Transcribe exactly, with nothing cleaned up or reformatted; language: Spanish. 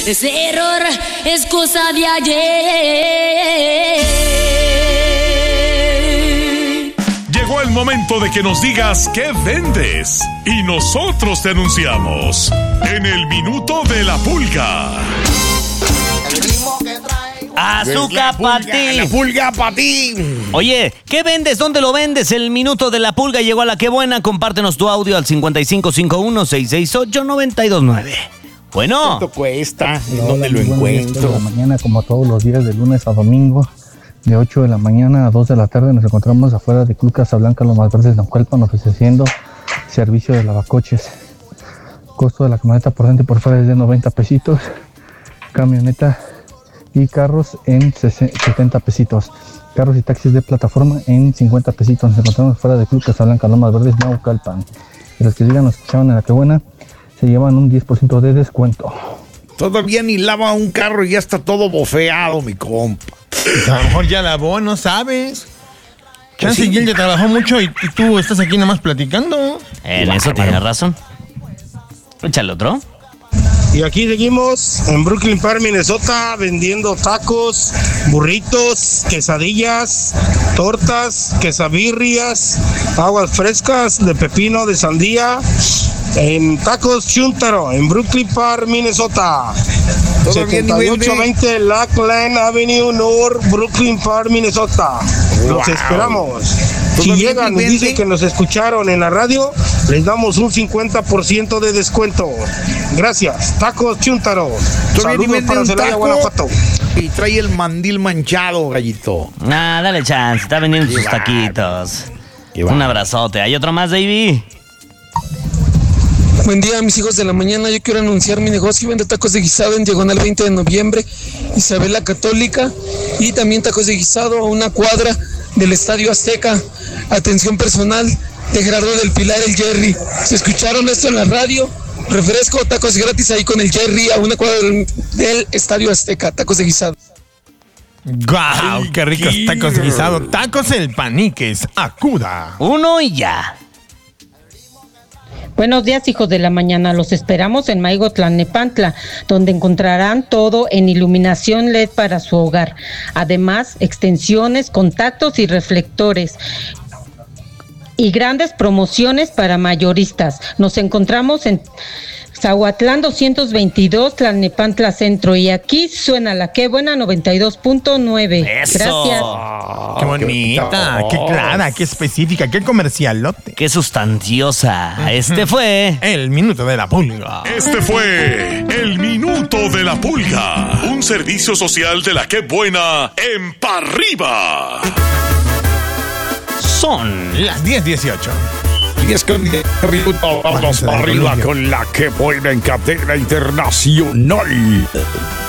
Ese error es cosa de ayer. Llegó el momento de que nos digas qué vendes y nosotros te anunciamos en el Minuto de la Pulga. Azúcar para ti. La pulga para ti. Oye, ¿qué vendes? ¿Dónde lo vendes? El Minuto de la Pulga llegó a la que buena. Compártenos tu audio al cincuenta y cinco cincuenta y uno, seiscientos sesenta y ocho, noventa y dos nueve. Bueno. ¿Cuánto cuesta? Hola, ¿Dónde lo encuentro? De la mañana, como todos los días, de lunes a domingo, de ocho de la mañana a dos de la tarde, nos encontramos afuera de Club Casablanca, Lomas Verdes, Naucalpan, ofreciendo servicio de lavacoches. Costo de la camioneta por dentro y por fuera es de noventa pesitos. Camioneta y carros en setenta pesitos. Carros y taxis de plataforma en cincuenta pesitos. Nos encontramos fuera de Club Casablanca, Lomas Verdes, Naucalpan. Y los que digan nos escuchaban en la que buena, se llevan un diez por ciento de descuento. Todavía ni lava un carro y ya está todo bofeado, mi compa. A lo mejor ya lavó, no sabes. Chance y él ya trabajó mucho y, y tú estás aquí nada más platicando. En eso tienes razón. Échale otro. Y aquí seguimos en Brooklyn Park, Minnesota, vendiendo tacos, burritos, quesadillas, tortas, quesabirrias, aguas frescas de pepino, de sandía, en Tacos Chuntaro, en Brooklyn Park, Minnesota. setenta y ocho veinte Lackland Avenue North, Brooklyn Park, Minnesota. Los wow. esperamos. Si llegan y dicen que nos escucharon en la radio, les damos un cincuenta por ciento de descuento. Gracias. Tacos Chuntaro. Saludos para Celaya, Guanajuato. Y trae el mandil manchado, gallito. Ah, dale chance. Está vendiendo sus taquitos. Un abrazote. ¿Hay otro más, Davey? Buen día, mis hijos de la mañana. Yo quiero anunciar mi negocio. Vendo tacos de guisado en Diagonal veinte de noviembre, Isabel la Católica. Y también tacos de guisado a una cuadra del Estadio Azteca. Atención personal de Gerardo del Pilar, el Jerry. ¿Se escucharon esto en la radio? Refresco, tacos gratis ahí con el Jerry a una cuadra del, del Estadio Azteca. Tacos de guisado. ¡Guau! Wow, ¡qué ricos tacos de guisado! Tacos El Paniques. Acuda. Uno y ya. Buenos días, hijos de la mañana. Los esperamos en Maigo Tlalnepantla, donde encontrarán todo en iluminación L E D para su hogar. Además, extensiones, contactos y reflectores. Y grandes promociones para mayoristas. Nos encontramos en Zahuatlán doscientos veintidós, Tlalnepantla Centro. Y aquí suena la que buena noventa y dos punto nueve. ¡Eso! Gracias. ¡Qué bonita! ¡Qué clara! ¡Qué específica! ¡Qué comercialote! ¡Qué sustanciosa! Este fue el Minuto de la Pulga. Este fue el Minuto de la Pulga. Un servicio social de la que buena en Parriba. Son las diez dieciocho. diez con diez minutos. Vamos para arriba con la que buena en cadena internacional.